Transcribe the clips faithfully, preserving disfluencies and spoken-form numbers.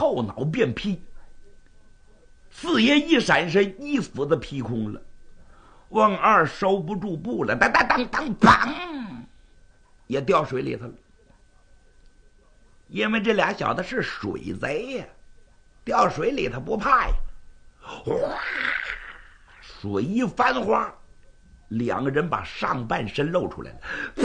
后脑变皮。四爷一闪身，一斧子劈空了。王二收不住步了，当当当当，砰，也掉水里头了。因为这俩小子是水贼呀，掉水里头不怕呀。哗，水一翻花，两个人把上半身露出来了。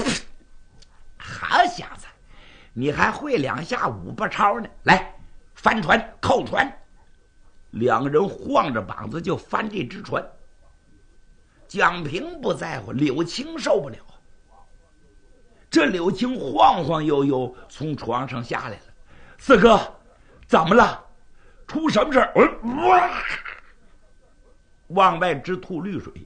好小子，你还会两下五八超呢！来，翻船扣船。两个人晃着膀子就翻这只船。蒋平不在乎，柳青受不了。这柳青晃晃悠悠从床上下来了。四哥，怎么了？出什么事儿？哇！往外直吐绿水。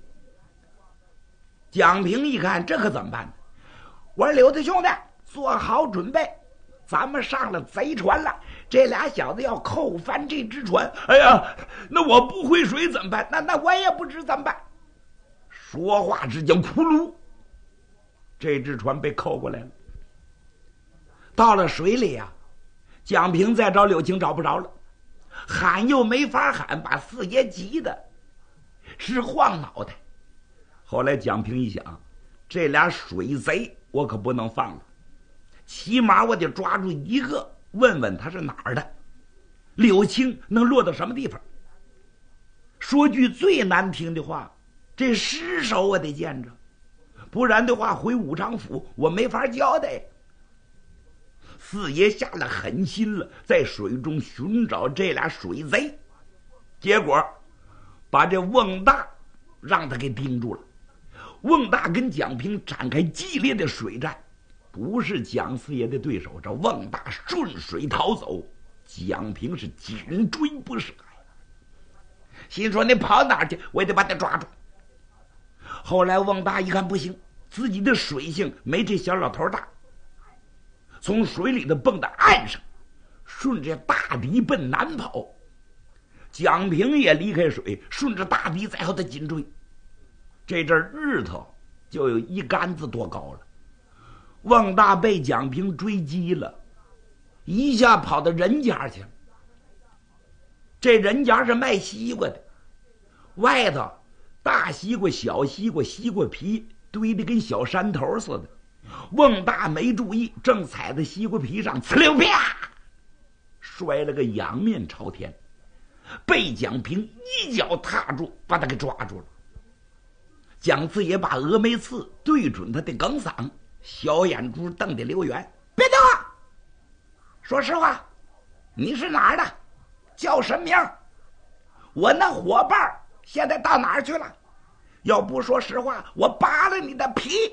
蒋平一看，这可怎么办呢？我说柳子兄弟，做好准备，咱们上了贼船了。这俩小子要扣翻这只船。哎呀，那我不会水怎么办？那那我也不知怎么办。说话之间，咕噜，这只船被扣过来了。到了水里啊，蒋平再找柳青找不着了，喊又没法喊，把四爷急的是晃脑袋。后来蒋平一想，这俩水贼我可不能放了，起码我得抓住一个，问问他是哪儿的，柳青能落到什么地方。说句最难听的话，这尸首我得见着，不然的话回武昌府我没法交代。四爷下了狠心了，在水中寻找这俩水贼，结果把这瓮大让他给盯住了。瓮大跟蒋平展开激烈的水战，不是蒋四爷的对手。这瓮大顺水逃走，蒋平是紧追不舍呀，心说你跑哪儿去，我也得把他抓住。后来瓮大一看不行，自己的水性没这小老头大，从水里头蹦到岸上，顺着大堤奔南跑。蒋平也离开水，顺着大堤在后头紧追。这阵日头就有一竿子多高了。瓮大被蒋平追击了，一下跑到人家去了。这人家是卖西瓜的，外头大西瓜小西瓜西瓜皮堆得跟小山头似的。瓮大没注意，正踩在西瓜皮上，呲溜啪摔了个仰面朝天，被蒋平一脚踏住，把他给抓住了。蒋四爷把峨眉刺对准他的梗嗓，小眼珠瞪得溜圆。别动啊！说实话，你是哪儿的？叫什么名？我那伙伴现在到哪儿去了？要不说实话，我扒了你的皮。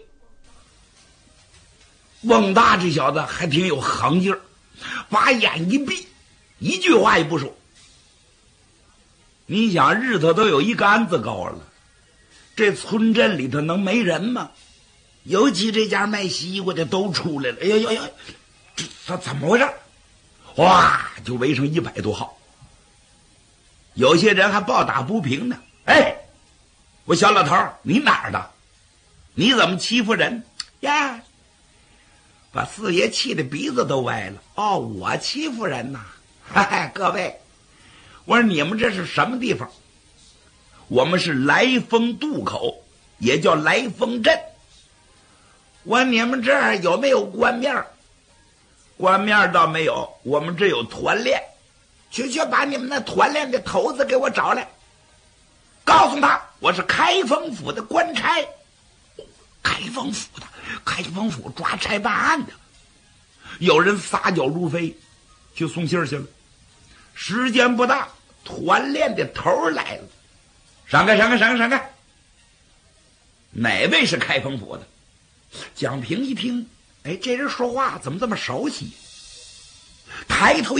瓮大这小子还挺有横劲儿，把眼一闭，一句话也不说。你想日头都有一竿子高了，这村镇里头能没人吗？尤其这家卖西瓜的都出来了。哎呀呀呀，这这怎么回事？哇，就围上一百多号，有些人还抱打不平呢。哎，我小老头，你哪儿的？你怎么欺负人呀？把四爷气得鼻子都歪了。哦，我欺负人呐！嗨，各位，我说你们这是什么地方？我们是来丰渡口，也叫来丰镇。我说你们这儿有没有官面？官面倒没有，我们这有团练。去去把你们那团练的头子给我找来，告诉他我是开封府的官差。开封府的，开封府抓差办案的。有人撒脚如飞去送信去了。时间不大，团练的头来了。闪开闪开闪开闪开！哪位是开封府的？蒋平一听，哎，这人说话怎么这么熟悉？抬头